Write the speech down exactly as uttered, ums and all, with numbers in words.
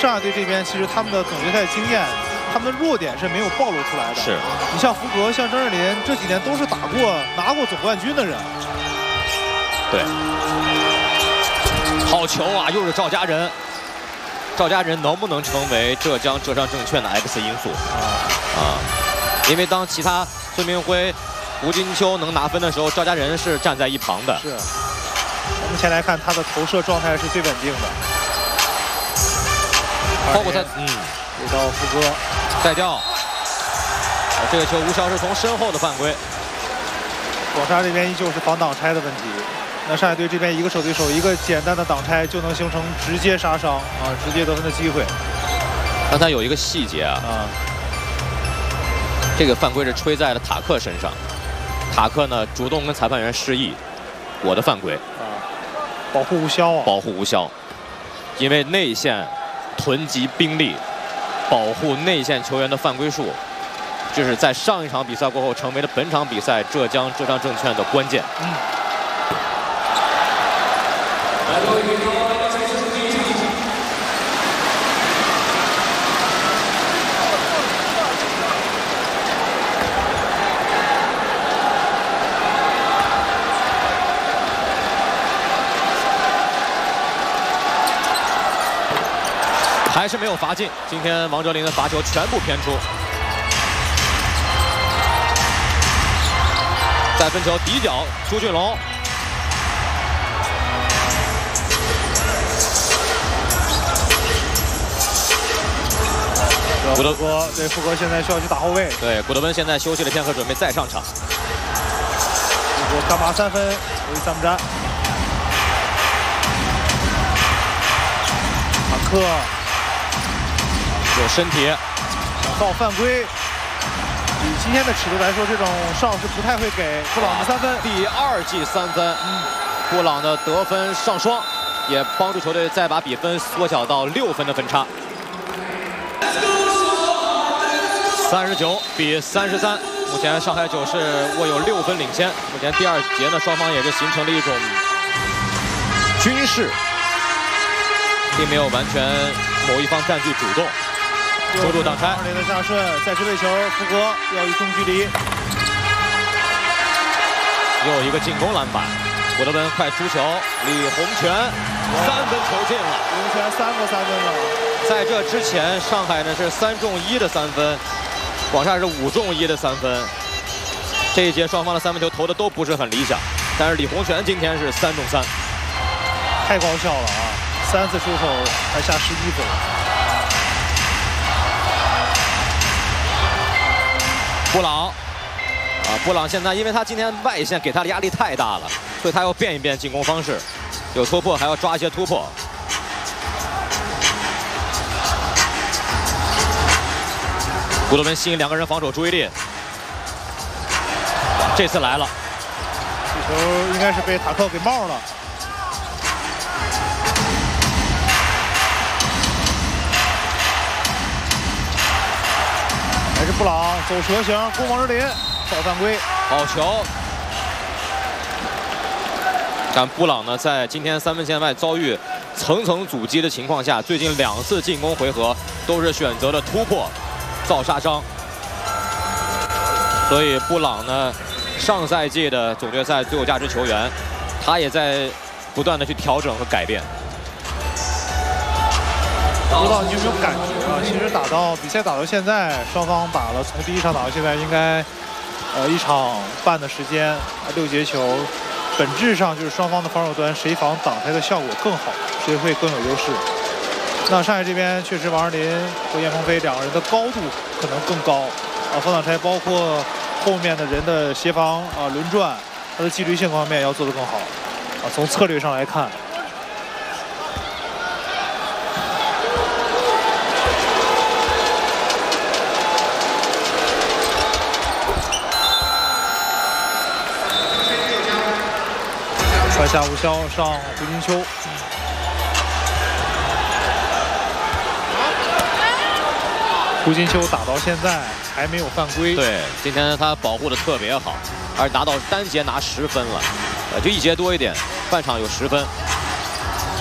上海队这边其实他们的总决赛经验，他们的弱点是没有暴露出来的。 是， 你像福格、像张智霖这几年都是打过、拿过总冠军的人。 对，好球啊！又是赵家人，赵家人能不能成为浙江浙商证券的 X 因素啊？啊，因为当其他孙铭徽、胡金秋能拿分的时候，赵家人是站在一旁的。 是。目前来看，他的投射状态是最稳定的。 包括他，嗯， 给到福哥带掉。这个球无效是从身后的犯规。 广沙这边依旧是防挡拆的问题。那上海队这边一个手对手，一个简单的挡拆就能形成直接杀伤啊，直接得分的机会。 刚才有一个细节啊，啊这个犯规是吹在了塔克身上，塔克呢主动跟裁判员示意，我的犯规啊，保护无效啊， 保护无效，因为内线囤积兵力，保护内线球员的犯规数，这是在上一场比赛过后成为了本场比赛浙江浙商证券的关键。嗯。还是没有罚进，今天王哲林的罚球全部偏出。再分球底角，朱俊龙。 古德哥对福格现在需要去打后卫。 对，古德温现在休息了片刻，准备再上场。 福格干嘛三分？为三不沾。塔克。 有身体， 到犯规。以今天的尺度来说，这种哨是不太会给布朗的三分。 第二记三分，嗯，布朗的得分上双，也帮助球队再把比分缩小到六分的分差。三十九比三十三，目前上海九是握有六分领先。目前第二节呢，双方也是形成了一种均势，并没有完全某一方占据主动。守住挡拆， 二连的下顺，再支位球，福格要以中距离， 又一个进攻篮板，古德温快出球，李洪权三分球进了， 李洪权三个三分了。 在这之前，上海呢是三中一的三分，广厦是五中一的三分。这一节双方的三分球投的都不是很理想，但是李洪权今天是三中三， 太高效了啊！三次出手还下十一分。 布朗，啊，布朗现在因为他今天外线给他的压力太大了，所以他要变一变进攻方式，有突破还要抓一些突破。古德温吸引两个人防守注意力，这次来了， 这球应该是被塔克给冒了。还是布朗走蛇形攻王哲林，造犯规， 好球。但布朗呢，在今天三分线外遭遇层层阻击的情况下，最近两次进攻回合都是选择了突破，造杀伤。所以布朗呢，上赛季的总决赛最有价值球员，他也在不断的去调整和改变。 不知道你有没有感觉啊？其实打到比赛打到现在，双方打了从第一场打到现在，应该呃一场半的时间，六节球，本质上就是双方的防守端谁防挡拆的效果更好，谁会更有优势。那上海这边确实王哲林和严鹏飞两个人的高度可能更高啊，防挡拆包括后面的人的协防啊轮转，他的纪律性方面要做得更好啊。从策略上来看。传下无效，上胡金秋。胡金秋打到现在还没有犯规。 对，今天他保护的特别好，而拿到单节拿十分了，呃，就一节多一点，半场有十分。